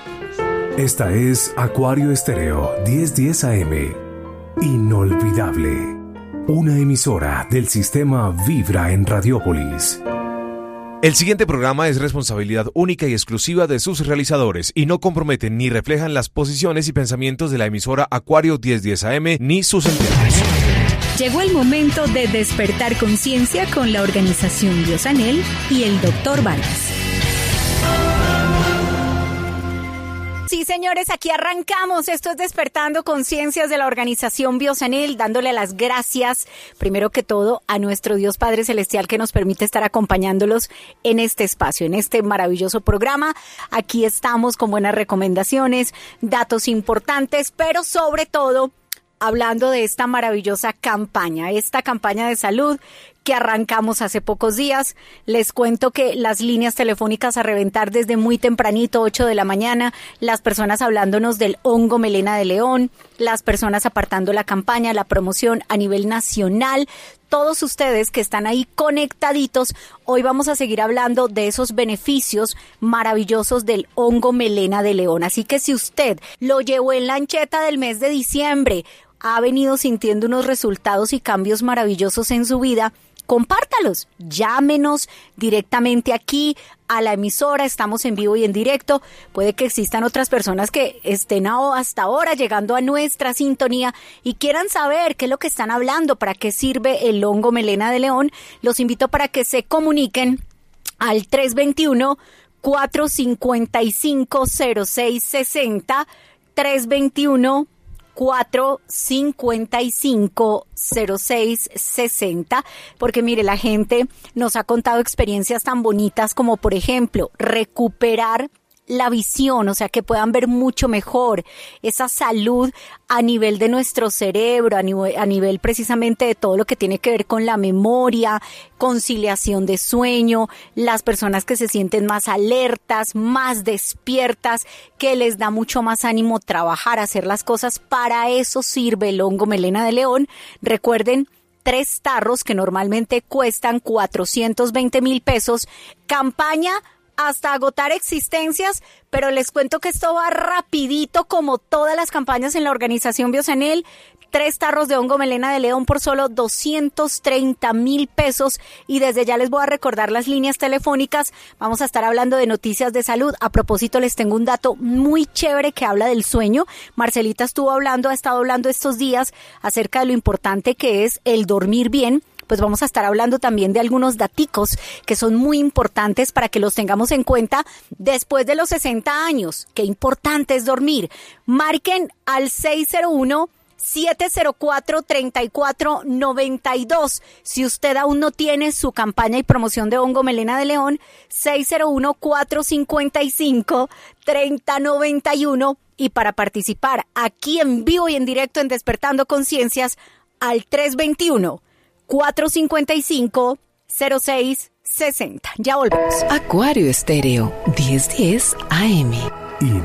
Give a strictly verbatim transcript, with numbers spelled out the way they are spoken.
Esta es Acuario Estéreo diez diez A M. Inolvidable. Una emisora del sistema Vibra en Radiópolis. El siguiente programa es responsabilidad única y exclusiva de sus realizadores y no comprometen ni reflejan las posiciones y pensamientos de la emisora Acuario diez diez A M ni sus empleados. Llegó el momento de despertar conciencia con la organización Biosanel y el doctor Vargas. Sí, señores, aquí arrancamos. Esto es Despertando Conciencias de la organización Biosanel, dándole las gracias, primero que todo, a nuestro Dios Padre Celestial que nos permite estar acompañándolos en este espacio, en este maravilloso programa. Aquí estamos con buenas recomendaciones, datos importantes, pero sobre todo hablando de esta maravillosa campaña, esta campaña de salud que arrancamos hace pocos días. Les cuento que las líneas telefónicas a reventar desde muy tempranito, ocho de la mañana, las personas hablándonos del hongo melena de león, las personas apartando la campaña, la promoción a nivel nacional. Todos ustedes que están ahí conectaditos, hoy vamos a seguir hablando de esos beneficios maravillosos del hongo melena de león. Así que si usted lo llevó en la ancheta del mes de diciembre, ha venido sintiendo unos resultados y cambios maravillosos en su vida, compártalos, llámenos directamente aquí a la emisora, estamos en vivo y en directo. Puede que existan otras personas que estén hasta ahora llegando a nuestra sintonía y quieran saber qué es lo que están hablando, para qué sirve el hongo melena de león. Los invito para que se comuniquen al tres dos uno, cuatro cinco cinco, cero seis seis cero, tres dos uno, cuatro cinco cinco, cero seis seis cero, porque mire, la gente nos ha contado experiencias tan bonitas como, por ejemplo, recuperar la visión, o sea, que puedan ver mucho mejor, esa salud a nivel de nuestro cerebro, a nivel, a nivel precisamente de todo lo que tiene que ver con la memoria, conciliación de sueño, las personas que se sienten más alertas, más despiertas, que les da mucho más ánimo trabajar, hacer las cosas. Para eso sirve el hongo melena de león. Recuerden, tres tarros que normalmente cuestan cuatrocientos veinte mil pesos, campaña hasta agotar existencias, pero les cuento que esto va rapidito como todas las campañas en la organización Biosanel. Tres tarros de hongo melena de león por solo doscientos treinta mil pesos. Y desde ya les voy a recordar las líneas telefónicas. Vamos a estar hablando de noticias de salud. A propósito, les tengo un dato muy chévere que habla del sueño. Marcelita estuvo hablando, ha estado hablando estos días acerca de lo importante que es el dormir bien. Pues vamos a estar hablando también de algunos daticos que son muy importantes para que los tengamos en cuenta después de los sesenta años. Qué importante es dormir. Marquen al seis cero uno, siete cero cuatro, tres cuatro nueve dos. Si usted aún no tiene su campaña y promoción de hongo melena de león, seis cero uno, cuatro cinco cinco, tres cero nueve uno. Y para participar aquí en vivo y en directo en Despertando Conciencias, al tres dos uno, cuatro cinco cinco, cero seis seis cero. Ya volvemos. Acuario Estéreo diez diez A M.